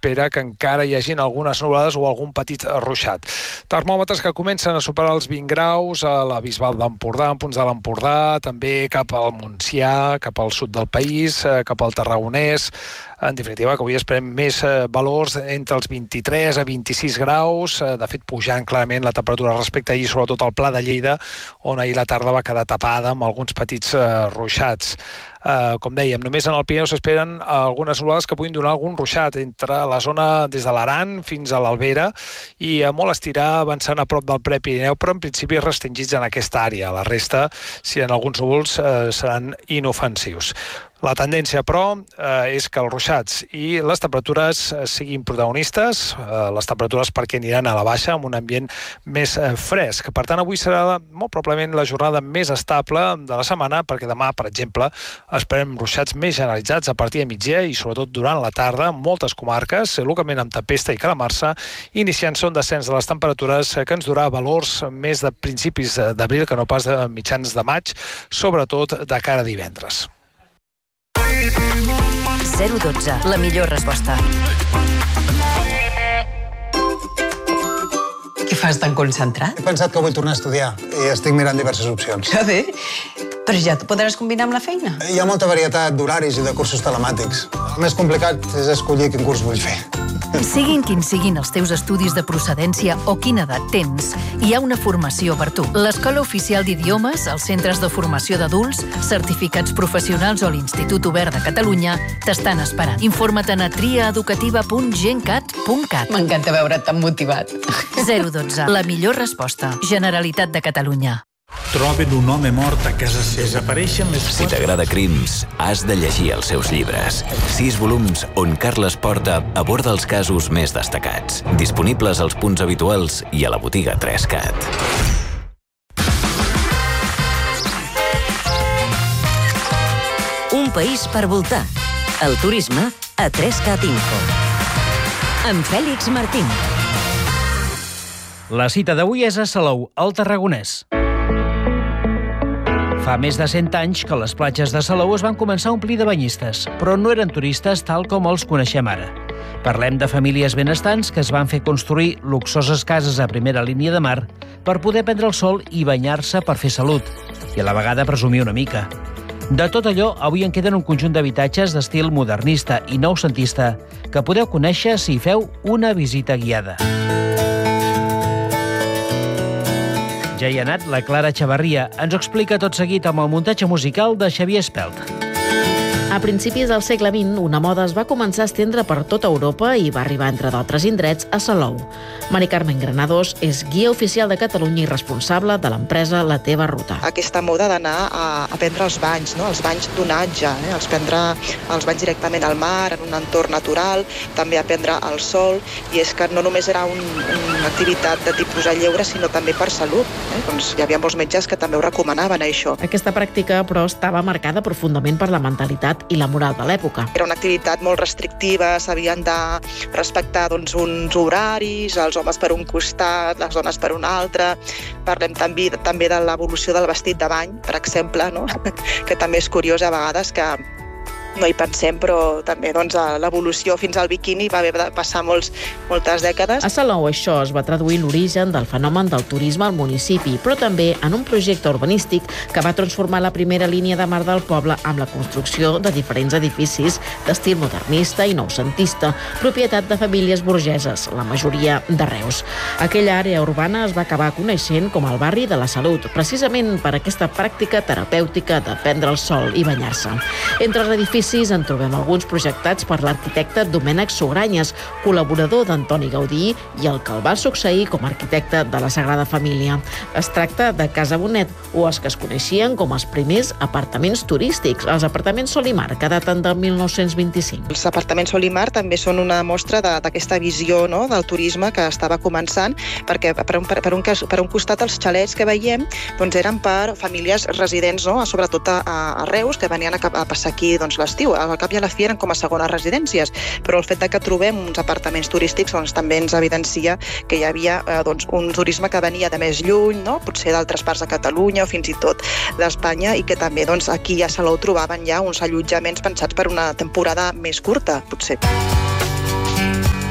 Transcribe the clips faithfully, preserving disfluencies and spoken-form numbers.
s'espera que encara hi hagin algunes nuvolades o algun petit ruixat. Termòmetres que comencen a superar els vint graus a la Bisbal d'Empordà, en punts de l'Empordà, també cap al Montsià, cap al sud del país, cap al Tarragonès. En definitiva, que avui esperem més eh, valors entre els vint-i-tres a vint-i-sis graus, eh, de fet pujant clarament la temperatura respecte a ahir, sobretot al Pla de Lleida, on ahir la tarda va quedar tapada amb alguns petits eh, ruixats. Uh, com dèiem, només en el Pirineu s'esperen algunes nuvolades que puguin donar algun ruixat entre la zona des de l'Aran fins a l'Albera i a molt estirar avançant a prop del Prepirineu, però en principi restringits en aquesta àrea. La resta, si en alguns núvols, uh, seran inofensius. La tendència, però, eh, és que els ruixats i les temperatures eh, siguin protagonistes, eh, les temperatures perquè aniran a la baixa, amb un ambient més eh, fresc. Per tant, avui serà molt probablement la jornada més estable de la setmana, perquè demà, per exemple, esperem ruixats més generalitzats a partir de migdia i sobretot durant la tarda en moltes comarques, localment amb tempesta i calamarsa, iniciant-se un descens de les temperatures que ens durà valors més de principis d'abril que no pas de mitjans de maig, sobretot de cara a divendres. zero dotze, la millor resposta. Què fas tan concentrat? He pensat que vull tornar a estudiar i estic mirant diverses opcions. Que bé! Però ja t'ho podràs combinar amb la feina. Hi ha molta varietat d'horaris i de cursos telemàtics. El més complicat és escollir quin curs vull fer. Siguin quins siguin els teus estudis de procedència o quina edat tens, hi ha una formació per tu. L'Escola Oficial d'Idiomes, els centres de formació d'adults, certificats professionals o l'Institut Obert de Catalunya t'estan esperant. Informa't a triaeducativa punt gencat punt cat. M'encanta veure't tan motivat. zero dotze, la millor resposta. Generalitat de Catalunya. Troben un home mort a casa seva. Desapareixen les... Si t'agrada crims, has de llegir els seus llibres. Sis volums on Carles Porta aborda els casos més destacats. Disponibles als punts habituals i a la botiga tres cat. Un país per voltar. El turisme a tres cat Info. Amb Fèlix Martín. La cita d'avui és a Salou, al Tarragonès. Fa més de cent anys que les platges de Salou es van començar a omplir de banyistes, però no eren turistes tal com els coneixem ara. Parlem de famílies benestants que es van fer construir luxoses cases a primera línia de mar per poder prendre el sol i banyar-se per fer salut, i a la vegada presumir una mica. De tot allò, avui en queden un conjunt d'habitatges d'estil modernista i noucentista que podeu conèixer si feu una visita guiada. Ja hi ha anat la Clara Chavarria. Ens ho explica tot seguit amb el muntatge musical de Xavier Espelt. A principis del segle vint, una moda es va començar a estendre per tota Europa i va arribar, entre d'altres indrets, a Salou. Mari Carmen Granados és guia oficial de Catalunya i responsable de l'empresa La Teva Ruta. Aquesta moda d'anar a, a prendre els banys, no? Els banys d'onatge, eh? els prendre els banys directament al mar, en un entorn natural, també a prendre el sol, i és que no només era un, una activitat de tipus a lleure, sinó també per salut. Eh? Doncs hi havia molts metges que també ho recomanaven, això. Aquesta pràctica, però, estava marcada profundament per la mentalitat i la moral de l'època. Era una activitat molt restrictiva, s'havien de respectar doncs, uns horaris, els homes per un costat, les dones per un altre. Parlem també, també de l'evolució del vestit de bany, per exemple, no? Que també és curiós a vegades que no hi pensem, però també doncs, l'evolució fins al biquini va haver de passar molts, moltes dècades. A Salou això es va traduir l'origen del fenomen del turisme al municipi, però també en un projecte urbanístic que va transformar la primera línia de mar del poble amb la construcció de diferents edificis d'estil modernista i noucentista, propietat de famílies burgeses, la majoria de Reus. Aquella àrea urbana es va acabar coneixent com el barri de la Salut, precisament per aquesta pràctica terapèutica de prendre el sol i banyar-se. Entre els edificis en trobem alguns projectats per l'arquitecte Domènec Sugranyes, col·laborador d'Antoni Gaudí i el que el va succeir com a arquitecte de la Sagrada Família. Es tracta de Casa Bonet, o els que es coneixien com els primers apartaments turístics, els apartaments Solimar, que daten del mil nou-cents vint-i-cinc. Els apartaments Solimar també són una mostra d'aquesta visió, no?, del turisme que estava començant, perquè per un, per un, per un costat els xalets que veiem doncs, eren per famílies residents, no?, sobretot a, a Reus, que venien a, a passar aquí doncs, les estiu. Al cap i a la fi eren com a segones residències, però el fet de que trobem uns apartaments turístics doncs, també ens evidencia que hi havia eh, doncs, un turisme que venia de més lluny, no? Potser d'altres parts de Catalunya o fins i tot d'Espanya, i que també doncs, aquí a Salou trobaven ja uns allotjaments pensats per una temporada més curta, potser.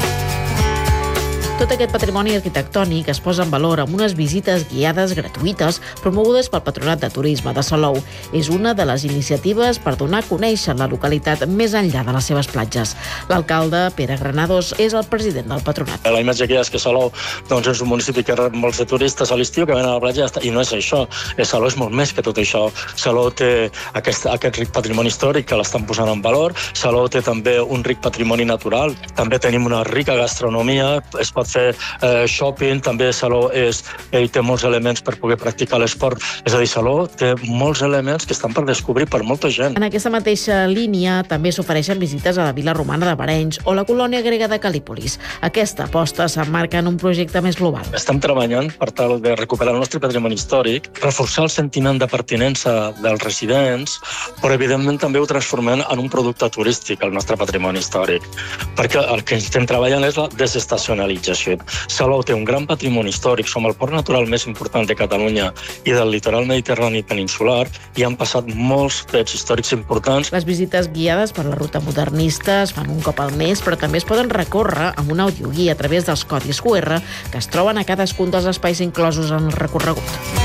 Tot aquest patrimoni arquitectònic es posa en valor amb unes visites guiades gratuïtes promogudes pel Patronat de Turisme de Salou. És una de les iniciatives per donar a conèixer la localitat més enllà de les seves platges. L'alcalde, Pere Granados, és el president del patronat. La imatge que hi ha és que Salou doncs, és un municipi que rep molts de turistes a l'estiu que venen a la platja i no és això. Salou és molt més que tot això. Salou té aquest, aquest ric patrimoni històric que l'estan posant en valor. Salou té també un ric patrimoni natural. També tenim una rica gastronomia, es pot fer eh, shopping, també Salou és, eh, té molts elements per poder practicar l'esport. És a dir, Salou té molts elements que estan per descobrir per molta gent. En aquesta mateixa línia també s'ofereixen visites a la Vila Romana de Barenys o la colònia grega de Cal·lípolis. Aquesta aposta s'emmarca en un projecte més global. Estem treballant per tal de recuperar el nostre patrimoni històric, reforçar el sentiment de pertinença dels residents, però evidentment també ho transformem en un producte turístic, el nostre patrimoni històric, perquè el que estem treballant és la desestacionalització. Salou té un gran patrimoni històric, som el port natural més important de Catalunya i del litoral mediterrani peninsular, i han passat molts fets històrics importants. Les visites guiades per la ruta modernista es fan un cop al mes, però també es poden recórrer amb un audioguia a través dels codis cu erre que es troben a cadascun dels espais inclosos en el recorregut.